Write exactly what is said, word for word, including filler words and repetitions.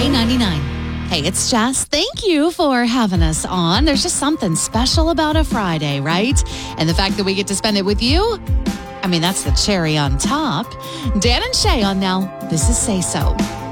K ninety-nine. Hey, it's Jess. Thank you for having us on. There's just something special about a Friday, right? And the fact that we get to spend it with you, I mean, that's the cherry on top. Dan and Shay on now. This is Say So.